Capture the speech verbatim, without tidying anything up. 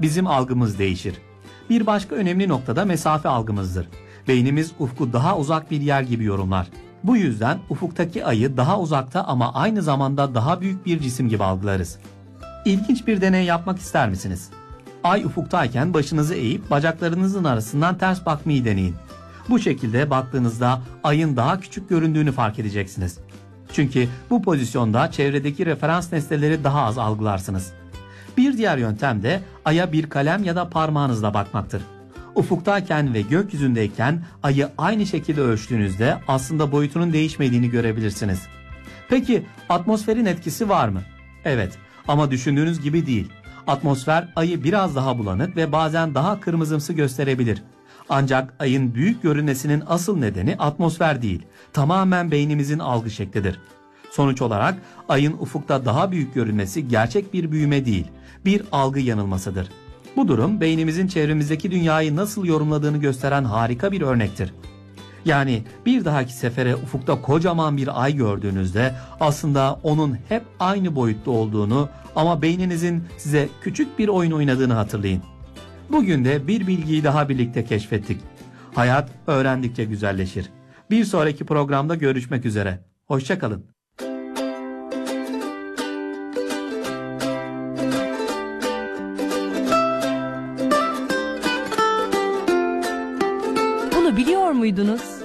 bizim algımız değişir. Bir başka önemli nokta da mesafe algımızdır. Beynimiz ufku daha uzak bir yer gibi yorumlar. Bu yüzden ufuktaki ayı daha uzakta ama aynı zamanda daha büyük bir cisim gibi algılarız. İlginç bir deney yapmak ister misiniz? Ay ufuktayken başınızı eğip bacaklarınızın arasından ters bakmayı deneyin. Bu şekilde baktığınızda ayın daha küçük göründüğünü fark edeceksiniz. Çünkü bu pozisyonda çevredeki referans nesneleri daha az algılarsınız. Bir diğer yöntem de aya bir kalem ya da parmağınızla bakmaktır. Ufuktayken ve gökyüzündeyken ayı aynı şekilde ölçtüğünüzde aslında boyutunun değişmediğini görebilirsiniz. Peki atmosferin etkisi var mı? Evet, ama düşündüğünüz gibi değil. Atmosfer ayı biraz daha bulanık ve bazen daha kırmızımsı gösterebilir. Ancak ayın büyük görünmesinin asıl nedeni atmosfer değil, tamamen beynimizin algı şeklidir. Sonuç olarak ayın ufukta daha büyük görünmesi gerçek bir büyüme değil, bir algı yanılmasıdır. Bu durum beynimizin çevremizdeki dünyayı nasıl yorumladığını gösteren harika bir örnektir. Yani bir dahaki sefere ufukta kocaman bir ay gördüğünüzde aslında onun hep aynı boyutta olduğunu ama beyninizin size küçük bir oyun oynadığını hatırlayın. Bugün de bir bilgiyi daha birlikte keşfettik. Hayat öğrendikçe güzelleşir. Bir sonraki programda görüşmek üzere. Hoşça kalın. Bunu biliyor muydunuz?